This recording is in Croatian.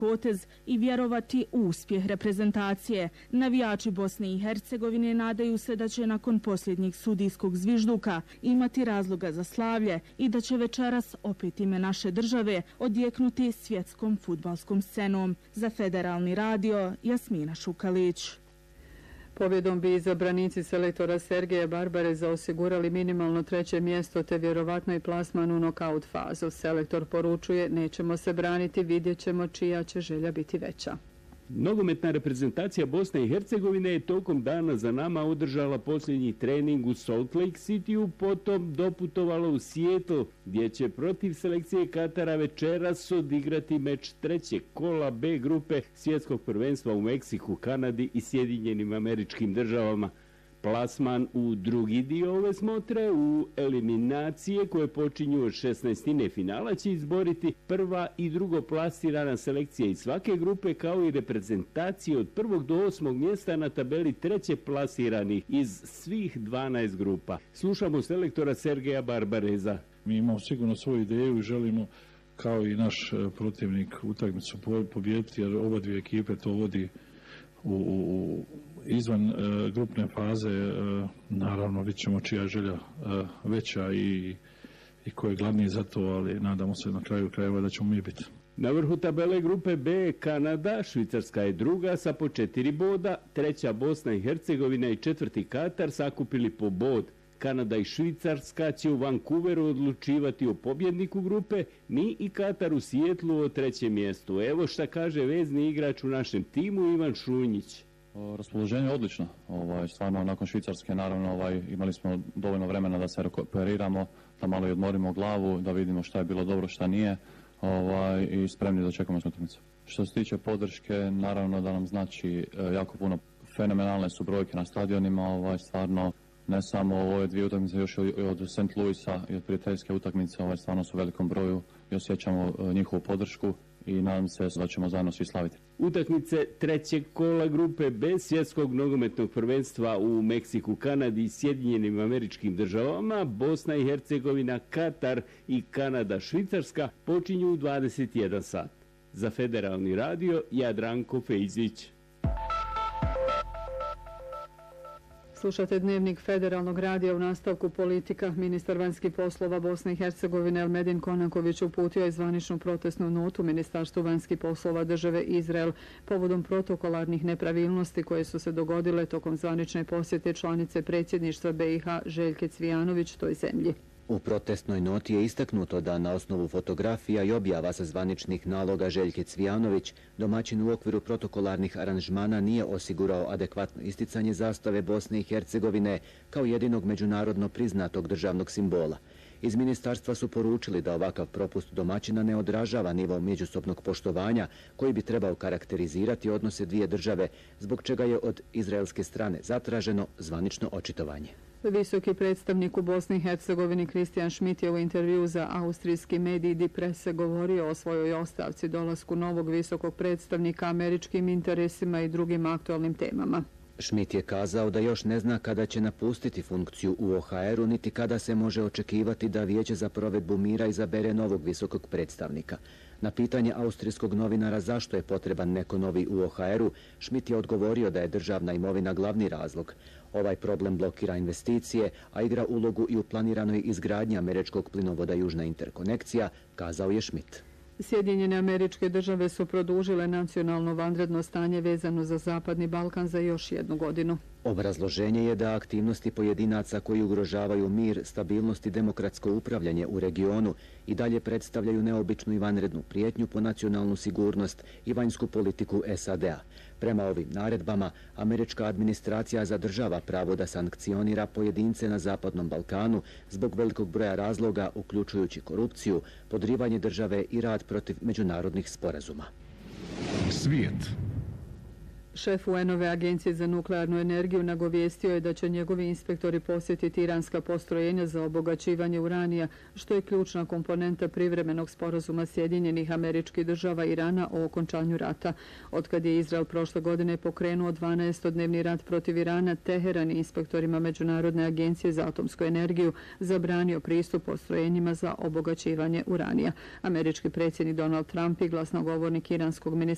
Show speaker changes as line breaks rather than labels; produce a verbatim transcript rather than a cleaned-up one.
potez i vjerovati u uspjeh reprezentacije. Navijači Bosne i Hercegovine nadaju se da će nakon posljednjeg sudijskog zvižduka imati razloga za slavlje i da će večeras opet ime naše države odjeknuti svjetskom fudbalskom scenom. Za Federalni radio, Jasmina Šukalić.
Pobjedom bi izabranici selektora Sergeja Barbareza osigurali minimalno treće mjesto te vjerovatno i plasman u nokaut fazu. Selektor poručuje, nećemo se braniti, vidjet ćemo čija će želja biti veća.
Nogometna reprezentacija Bosne i Hercegovine je tokom dana za nama održala posljednji trening u Salt Lake Cityu, potom doputovala u Seattle, gdje će protiv selekcije Katara večeras odigrati meč trećeg kola B grupe svjetskog prvenstva u Meksiku, Kanadi i Sjedinjenim Američkim Državama. Plasman u drugi dio ove smotre u eliminacije koje počinju od šesnaestine finala će izboriti prva i drugo plasirana selekcija iz svake grupe kao i reprezentacije od prvog do osmog mjesta na tabeli treće plasiranih iz svih dvanaest grupa. Slušamo selektora Sergeja Barbareza.
Mi imamo sigurno svoju ideju i želimo kao i naš protivnik utakmicu pobijediti jer oba dvije ekipe to vodi u, u izvan e, grupne faze, e, naravno vidjet ćemo čija je želja e, veća i, i ko je glavniji za to, ali nadamo se na kraju krajeva da ćemo mi biti.
Na vrhu tabele grupe B je Kanada, Švicarska je druga sa po četiri boda, treća Bosna i Hercegovina i četvrti Katar sakupili po bod. Kanada i Švicarska će u Vancouveru odlučivati o pobjedniku grupe, mi i Katar u Sijetlu o trećem mjestu. Evo šta kaže vezni igrač u našem timu Ivan Šunjić.
Raspoloženje je odlično. Ovaj, stvarno, nakon Švicarske, naravno, ovaj, imali smo dovoljno vremena da se recuperiramo, da malo i odmorimo glavu, da vidimo šta je bilo dobro, šta nije, ovaj, i spremni da čekamo utakmicu. Što se tiče podrške, naravno da nam znači jako puno. Fenomenalne su brojke na stadionima, ovaj, stvarno, ne samo ove dvije utakmice, još i od Saint Louisa i od prijateljske utakmice, ovaj, stvarno su u velikom broju i osjećamo njihovu podršku i nadam se da ćemo zajedno svi slaviti.
Utakmice trećeg kola grupe B svjetskog nogometnog prvenstva u Meksiku, Kanadi i Sjedinjenim Američkim Državama, Bosna i Hercegovina, Katar i Kanada, Švicarska počinju u dvadeset jedan sat. Za Federalni radio, Jadranko Fejzić.
Slušate dnevnik Federalnog radija. U nastavku politika. Ministar vanjskih poslova Bosne i Hercegovine Elmedin Konaković uputio je zvaničnu protestnu notu Ministarstvu vanjskih poslova države Izrael povodom protokolarnih nepravilnosti koje su se dogodile tokom zvanične posjete članice predsjedništva B i H Željke Cvijanović toj zemlji.
U protestnoj noti je istaknuto da na osnovu fotografija i objava sa zvaničnih naloga Željke Cvijanović domaćin u okviru protokolarnih aranžmana nije osigurao adekvatno isticanje zastave Bosne i Hercegovine kao jedinog međunarodno priznatog državnog simbola. Iz ministarstva su poručili da ovakav propust domaćina ne odražava nivo međusobnog poštovanja koji bi trebao karakterizirati odnose dvije države, zbog čega je od izraelske strane zatraženo zvanično očitovanje.
Visoki predstavnik u Bosni i Hercegovini Kristijan Schmidt je u intervju za austrijski medij Die Presse govorio o svojoj ostavci, dolasku novog visokog predstavnika, američkim interesima i drugim aktualnim temama.
Schmidt je kazao da još ne zna kada će napustiti funkciju u O H R-u, niti kada se može očekivati da Vijeće za provedbu mira izabere novog visokog predstavnika. Na pitanje austrijskog novinara zašto je potreban neko novi u O H R-u, Schmidt je odgovorio da je državna imovina glavni razlog. Ovaj problem blokira investicije, a igra ulogu i u planiranoj izgradnji američkog plinovoda Južna interkonekcija, kazao je Schmidt.
Sjedinjene Američke Države su produžile nacionalno vanredno stanje vezano za Zapadni Balkan za još jednu godinu.
Obrazloženje je da aktivnosti pojedinaca koji ugrožavaju mir, stabilnost i demokratsko upravljanje u regionu i dalje predstavljaju neobičnu i vanrednu prijetnju po nacionalnu sigurnost i vanjsku politiku S A D-a. Prema ovim naredbama, američka administracija zadržava pravo da sankcionira pojedince na Zapadnom Balkanu zbog velikog broja razloga, uključujući korupciju, podrivanje države i rad protiv međunarodnih sporazuma.
Svijet.
Šef U N-ove agencije za nuklearnu energiju nagovijestio je da će njegovi inspektori posjetiti iranska postrojenja za obogaćivanje uranija, što je ključna komponenta privremenog sporazuma Sjedinjenih Američkih Država i Irana o okončanju rata. Otkad je Izrael prošle godine pokrenuo dvanaestodnevni rat protiv Irana, Teheran i inspektorima Međunarodne agencije za atomsku energiju zabranio pristup postrojenjima za obogaćivanje uranija. Američki predsjednik Donald Trump i glasnogovornik iranskog ministarstva